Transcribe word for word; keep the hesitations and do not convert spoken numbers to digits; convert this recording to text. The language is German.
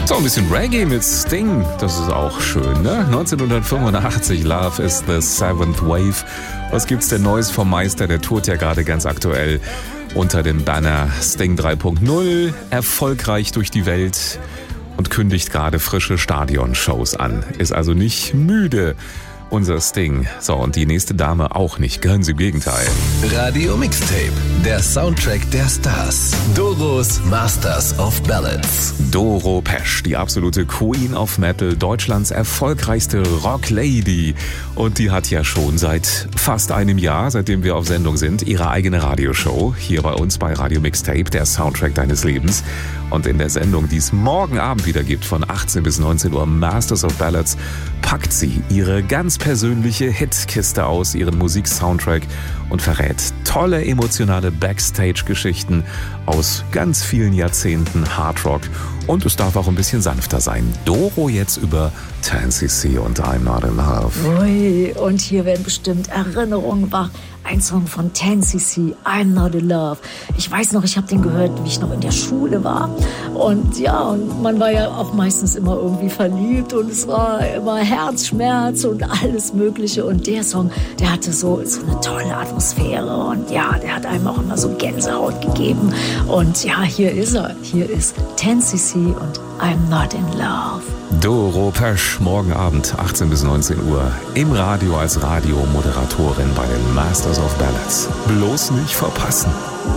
So, ein bisschen Reggae mit Sting, das ist auch schön, ne? neunzehnhundertfünfundachtzig, Love is the Seventh Wave. Was gibt's denn Neues vom Meister? Der tourt ja gerade ganz aktuell unter dem Banner Sting drei Punkt null, erfolgreich durch die Welt und kündigt gerade frische Stadionshows an. Ist also nicht müde, unser Sting. So, und die nächste Dame auch nicht, ganz im Gegenteil. Radio Mixtape, der Soundtrack der Stars. Doros Masters of Ballads. Doro Pesch, die absolute Queen of Metal, Deutschlands erfolgreichste Rocklady. Und die hat ja schon seit fast einem Jahr, seitdem wir auf Sendung sind, ihre eigene Radioshow. Hier bei uns bei Radio Mixtape, der Soundtrack deines Lebens. Und in der Sendung, die es morgen Abend wieder gibt, von achtzehn bis neunzehn Uhr, Masters of Ballads, packt sie ihre ganz persönliche Hitkiste aus, ihren Musiksoundtrack und verrät tolle emotionale Backstage-Geschichten aus ganz vielen Jahrzehnten Hardrock. Und es darf auch ein bisschen sanfter sein. Doro jetzt über ten C C und I'm Not in Love. Ui, und hier werden bestimmt Erinnerungen wach. Ein Song von ten C C, I'm Not in Love. Ich weiß noch, ich habe den gehört, wie ich noch in der Schule war. Und ja, und man war ja auch meistens immer irgendwie verliebt und es war immer Herzschmerz und alles Mögliche. Und der Song, der hatte so, so eine tolle Atmosphäre und ja, der hat einem auch immer so Gänsehaut gegeben. Und ja, hier ist er. Hier ist ten C C und I'm Not in Love. Doro Pesch, morgen Abend, achtzehn bis neunzehn Uhr, im Radio als Radiomoderatorin bei den Masters of Ballads. Bloß nicht verpassen.